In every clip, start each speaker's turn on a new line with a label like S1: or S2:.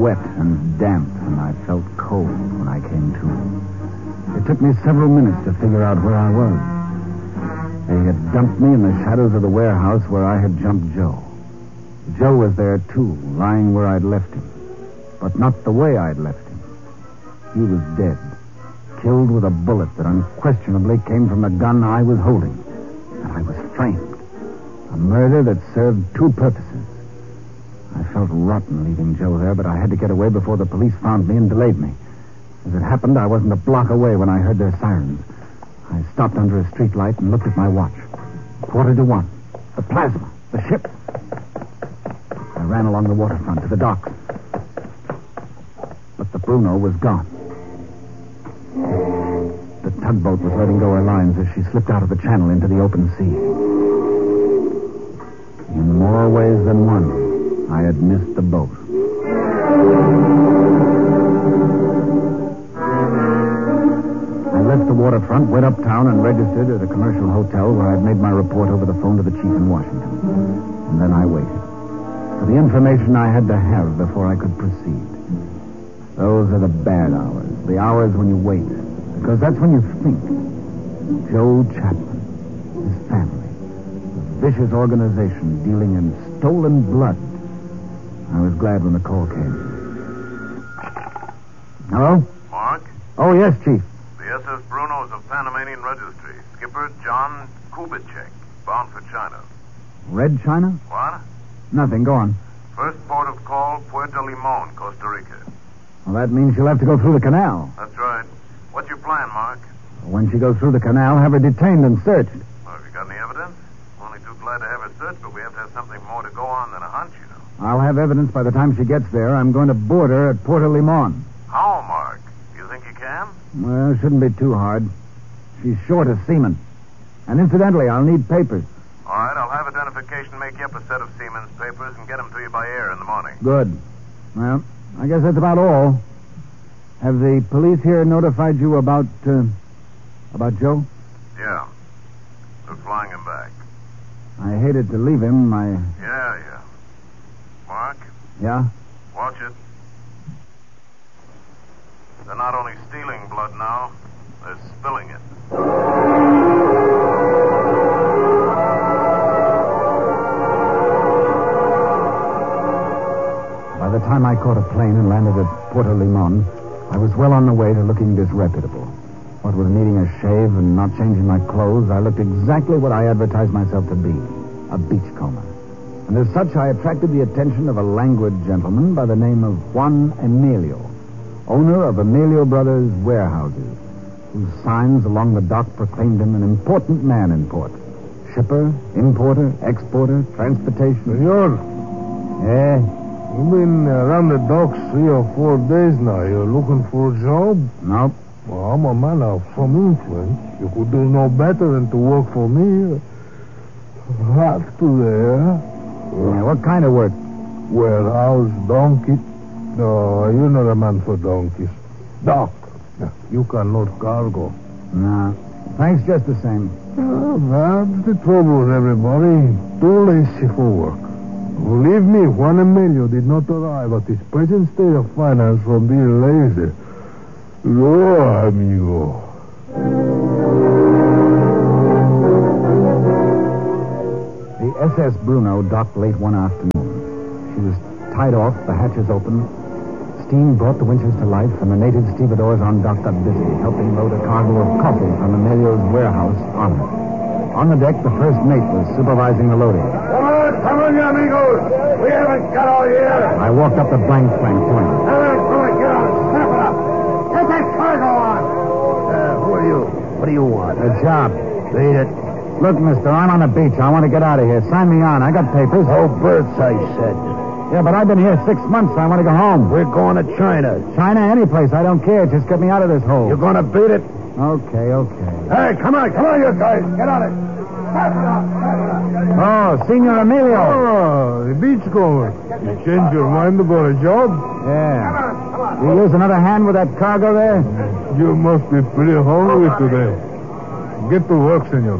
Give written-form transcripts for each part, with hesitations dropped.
S1: wet and damp, and I felt cold when I came to. It took me several minutes to figure out where I was. They had dumped me in the shadows of the warehouse where I had jumped Joe. Joe was there, too, lying where I'd left him. But not the way I'd left him. He was dead, killed with a bullet that unquestionably came from the gun I was holding. And I was framed. A murder that served two purposes. I felt rotten leaving Joe there, but I had to get away before the police found me and delayed me. As it happened, I wasn't a block away when I heard their sirens. I stopped under a streetlight and looked at my watch. 1:45. The plasma. The ship. I ran along the waterfront to the docks. But the Bruno was gone. The tugboat was letting go her lines as she slipped out of the channel into the open sea. In more ways than one, I had missed the boat. I left the waterfront, went uptown, and registered at a commercial hotel where I'd made my report over the phone to the chief in Washington. And then I waited for the information I had to have before I could proceed. Those are the bad hours, the hours when you wait, because that's when you think. Joe Chapman, his family, a vicious organization dealing in stolen blood. I was glad when the call came. Hello?
S2: Mark?
S1: Oh, yes, Chief.
S2: The SS Bruno is of Panamanian registry. Skipper John Kubitschek, bound for China.
S1: Red China?
S2: What?
S1: Nothing. Go on.
S2: First port of call, Puerto Limon, Costa Rica.
S1: Well, that means she'll have to go through the canal.
S2: That's right. What's your plan, Mark?
S1: When she goes through the canal, have her detained and searched.
S2: Well, have you got any evidence? I'm only too glad to have her searched, but we have to have something more to go on than a hunch, you know.
S1: I'll have evidence by the time she gets there. I'm going to board her at Puerto Limon.
S2: How, Mark? You think you can?
S1: Well, it shouldn't be too hard. She's short of seamen. And incidentally, I'll need papers.
S2: All right, I'll have identification make you up a set of seaman's papers and get them to you by air in the morning.
S1: Good. Well, I guess that's about all. Have the police here notified you about Joe?
S2: Yeah. They're flying him back.
S1: I hated to leave him.
S2: Yeah. Mark?
S1: Yeah?
S2: Watch it. They're not only stealing blood now, they're spilling it.
S1: By the time I caught a plane and landed at Puerto Limon, I was well on the way to looking disreputable. What with needing a shave and not changing my clothes, I looked exactly what I advertised myself to be, a beachcomber. And as such, I attracted the attention of a languid gentleman by the name of Juan Emilio, owner of Emilio Brothers Warehouses, whose signs along the dock proclaimed him an important man in port. Shipper, importer, exporter, transportation.
S3: Senor.
S1: Eh?
S3: You've been around the docks 3 or 4 days now. You're looking for a job?
S1: Nope.
S3: Well, I'm a man of some influence. You could do no better than to work for me. Have to there.
S1: Yeah, what kind of work?
S3: Warehouse, donkey. No, you're not a man for donkeys. Dock. You can load cargo.
S1: Nah. Thanks just the same.
S3: That's the trouble with everybody. Too lazy for work. Believe me, Juan Emilio did not arrive at his present state of finance from being lazy. No, amigo.
S1: The SS Bruno docked late one afternoon. She was tied off, the hatches open. Steam brought the winches to life, and the native stevedores on dock got busy, helping load a cargo of coffee from Emilio's warehouse on her. On the deck, the first mate was supervising the loading.
S4: Come on, you amigos. We haven't got all year.
S1: I walked up the plank to him.
S4: Get on. Snap it up. Get that cargo on.
S3: Who are you? What do you want?
S1: A job.
S3: Read it.
S1: Look, mister, I'm on the beach. I want to get out of here. Sign me on. I got papers.
S3: Oh, birds, I said.
S1: Yeah, but I've been here 6 months. I want to go home.
S3: We're going to China.
S1: China, any place. I don't care. Just get me out of this hole.
S3: You're going to beat it?
S1: Okay.
S4: Hey, come on, you guys. Get on it. Snap it up.
S1: Oh, Senor Emilio.
S3: Oh, the beachgoer. You changed your mind about a job?
S1: Yeah. You use another hand with that cargo there?
S3: You must be pretty hungry today. Get to work, senor.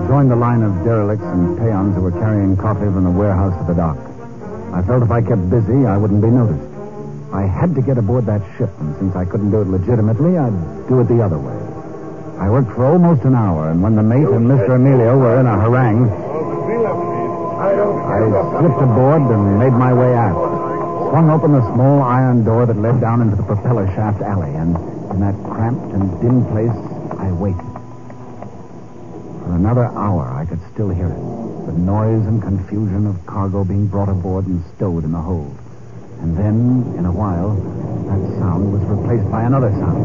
S1: joined the line of derelicts and peons who were carrying coffee from the warehouse to the dock. I felt if I kept busy, I wouldn't be noticed. I had to get aboard that ship, and since I couldn't do it legitimately, I'd do it the other way. I worked for almost an hour, and when the mate and Mr. Emilio were in a harangue, I slipped aboard and made my way aft. Swung open the small iron door that led down into the propeller shaft alley, and in that cramped and dim place, I waited. For another hour, I could still hear it. The noise and confusion of cargo being brought aboard and stowed in the hold. And then, in a while, that sound was replaced by another sound.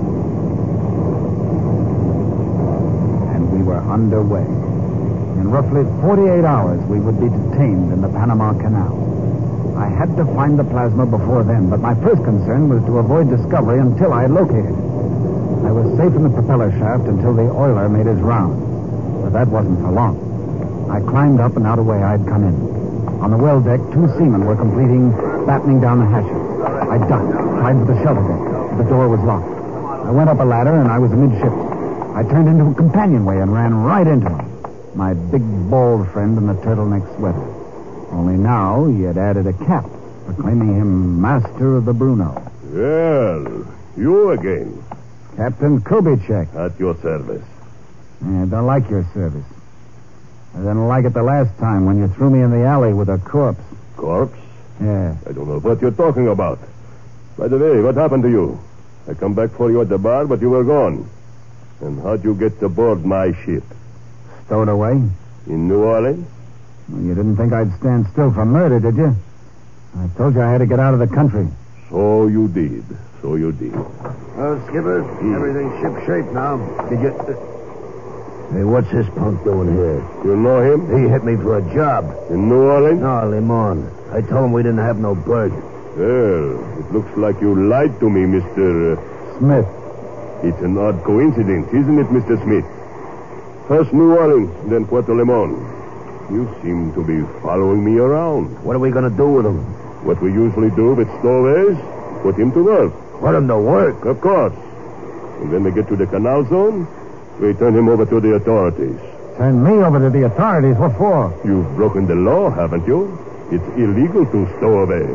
S1: And we were underway. In roughly 48 hours, we would be detained in the Panama Canal. I had to find the plasma before then, but my first concern was to avoid discovery until I had located it. I was safe in the propeller shaft until the oiler made his round. But that wasn't for long. I climbed up and out of the way I'd come in. On the well deck, 2 seamen were battening down the hatches. I ducked, tried for the shelter deck. The door was locked. I went up a ladder, and I was amidships. I turned into a companionway and ran right into him. My big, bald friend in the turtleneck sweater. Only now he had added a cap, proclaiming him master of the Bruno.
S5: Well, you again.
S1: Captain Kubitschek.
S5: At your service.
S1: I don't like your service. I didn't like it the last time when you threw me in the alley with a corpse.
S5: Corpse?
S1: Yeah.
S5: I don't know what you're talking about. By the way, what happened to you? I come back for you at the bar, but you were gone. And how'd you get aboard my ship?
S1: Stowed away?
S5: In New Orleans?
S1: Well, you didn't think I'd stand still for murder, did you? I told you I had to get out of the country.
S5: So you did.
S4: Well, Skipper, everything's ship-shape now. Did you... Hey, what's this punk doing here?
S5: You know him?
S4: He hit me for a job.
S5: In New Orleans?
S4: No, Limon. I told him we didn't have no bird.
S5: Well, it looks like you lied to me, Mr.
S1: Smith.
S5: It's an odd coincidence, isn't it, Mr. Smith? First New Orleans, then Puerto Limon. You seem to be following me around.
S4: What are we going to do with him?
S5: What we usually do with stowaways, put him to work.
S4: Put him to work?
S5: Of course. And when we get to the canal zone, we turn him over to the authorities.
S1: Turn me over to the authorities? What for?
S5: You've broken the law, haven't you? It's illegal to stow away.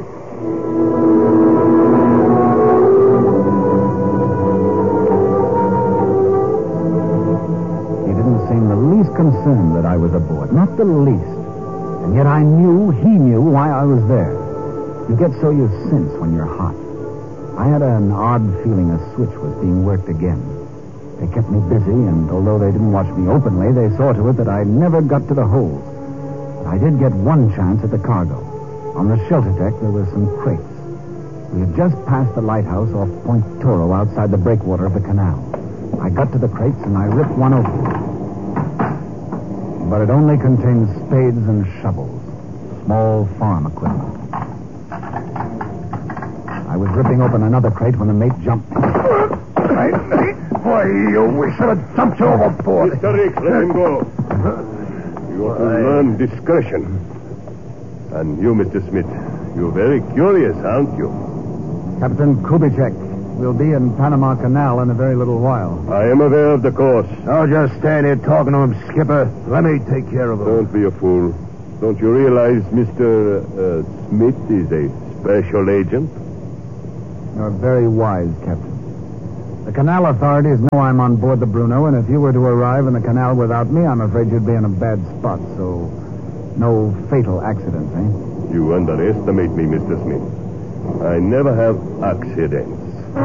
S1: He didn't seem the least concerned that I was aboard. Not the least. And yet he knew why I was there. You get so you sense when you're hot. I had an odd feeling a switch was being worked again. They kept me busy, and although they didn't watch me openly, they saw to it that I never got to the holds. But I did get one chance at the cargo. On the shelter deck, there were some crates. We had just passed the lighthouse off Point Toro outside the breakwater of the canal. I got to the crates, and I ripped one open. But it only contained spades and shovels, small farm equipment. I was ripping open another crate when the mate jumped.
S4: Boy, we should have dumped you overboard.
S5: Mr. Rick, let him go. You have to learn discretion. And you, Mr. Smith, you're very curious, aren't you?
S1: Captain Kubitschek will be in Panama Canal in a very little while.
S5: I am aware of the course.
S4: I'll just stand here talking to him, Skipper. Let me take care of him.
S5: Don't be a fool. Don't you realize Mr. Smith is a special agent?
S1: You're very wise, Captain. The canal authorities know I'm on board the Bruno, and if you were to arrive in the canal without me, I'm afraid you'd be in a bad spot, so no fatal accidents, eh?
S5: You underestimate me, Mr. Smith. I never have accidents.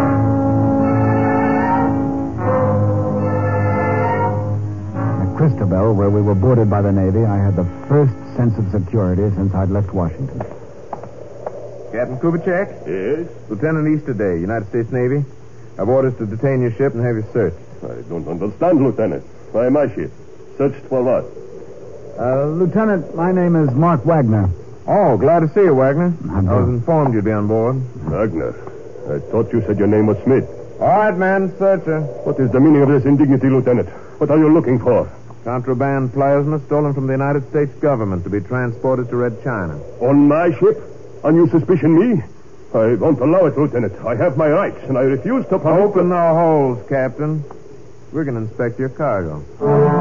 S1: At Cristobal, where we were boarded by the Navy, I had the first sense of security since I'd left Washington.
S6: Captain Kubitschek?
S5: Yes?
S6: Lieutenant Easterday, United States Navy. I've orders to detain your ship and have you searched.
S5: I don't understand, Lieutenant. Why my ship? Searched for what?
S1: Lieutenant, my name is Mark Wagner.
S6: Oh, glad to see you, Wagner. I
S1: I'm
S6: was informed you'd be on board.
S5: Wagner. I thought you said your name was Smith.
S6: All right, man, search her.
S5: What is the meaning of this indignity, Lieutenant? What are you looking for?
S6: Contraband plasma stolen from the United States government to be transported to Red China.
S5: On my ship? And you suspicion me? I won't allow it, Lieutenant. I have my rights, and I refuse to permit...
S6: Open the holes, Captain. We're going to inspect your cargo.